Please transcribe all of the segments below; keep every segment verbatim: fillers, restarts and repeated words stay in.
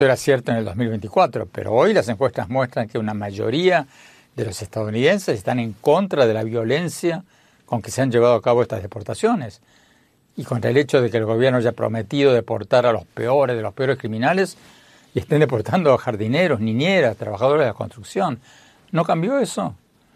Era cierto en el dos mil veinticuatro, pero hoy las encuestas muestran que una mayoría de los estadounidenses están en contra de la violencia con que se han llevado a cabo estas deportaciones y contra el hecho de que el gobierno haya prometido deportar a los peores de los peores criminales y estén deportando a jardineros, niñeras, trabajadores de la construcción. ¿No cambió eso?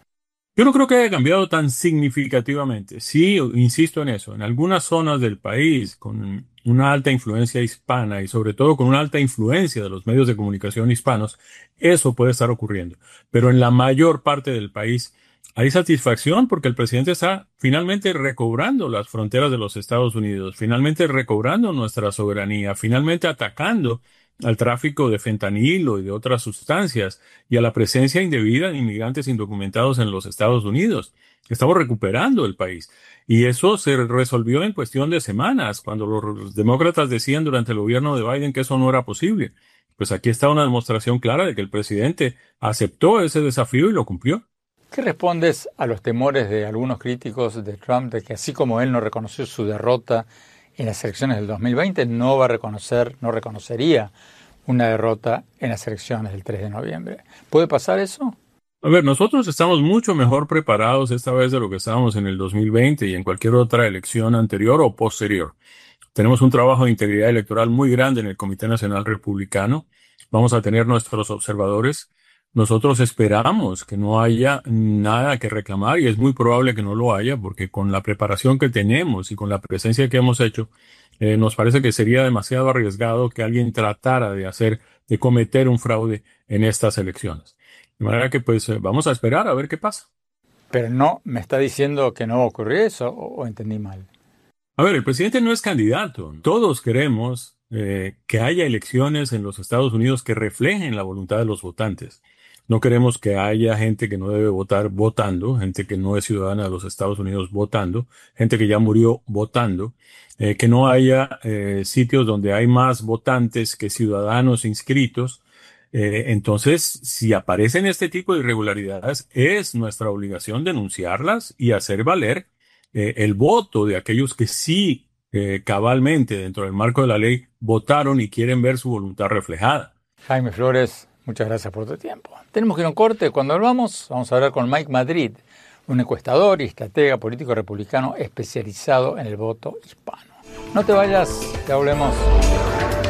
Yo no creo que haya cambiado tan significativamente. Sí, insisto en eso. En algunas zonas del país, con una alta influencia hispana y sobre todo con una alta influencia de los medios de comunicación hispanos, eso puede estar ocurriendo. Pero en la mayor parte del país hay satisfacción porque el presidente está finalmente recobrando las fronteras de los Estados Unidos, finalmente recobrando nuestra soberanía, finalmente atacando al tráfico de fentanilo y de otras sustancias y a la presencia indebida de inmigrantes indocumentados en los Estados Unidos. Estamos recuperando el país. Y eso se resolvió en cuestión de semanas, cuando los demócratas decían durante el gobierno de Biden que eso no era posible. Pues aquí está una demostración clara de que el presidente aceptó ese desafío y lo cumplió. ¿Qué respondes a los temores de algunos críticos de Trump de que así como él no reconoció su derrota en las elecciones del dos mil veinte, no va a reconocer, no reconocería una derrota en las elecciones del tres de noviembre? ¿Puede pasar eso? A ver, nosotros estamos mucho mejor preparados esta vez de lo que estábamos en el dos mil veinte y en cualquier otra elección anterior o posterior. Tenemos un trabajo de integridad electoral muy grande en el Comité Nacional Republicano. Vamos a tener nuestros observadores. Nosotros esperamos que no haya nada que reclamar y es muy probable que no lo haya porque con la preparación que tenemos y con la presencia que hemos hecho, eh, nos parece que sería demasiado arriesgado que alguien tratara de hacer, de cometer un fraude en estas elecciones. De manera que pues eh, vamos a esperar a ver qué pasa. Pero no, me está diciendo que no va a ocurrir eso, o, o entendí mal. A ver, el presidente no es candidato. Todos queremos eh, que haya elecciones en los Estados Unidos que reflejen la voluntad de los votantes. No queremos que haya gente que no debe votar votando, gente que no es ciudadana de los Estados Unidos votando, gente que ya murió votando, eh, que no haya eh, sitios donde hay más votantes que ciudadanos inscritos. Eh, entonces, si aparecen este tipo de irregularidades, es nuestra obligación denunciarlas y hacer valer eh, el voto de aquellos que sí eh, cabalmente dentro del marco de la ley votaron y quieren ver su voluntad reflejada. Jaime Flores, muchas gracias por tu tiempo. Tenemos que ir a un corte. Cuando volvamos, vamos a hablar con Mike Madrid, un encuestador y estratega político republicano especializado en el voto hispano. No te vayas, ya volvemos.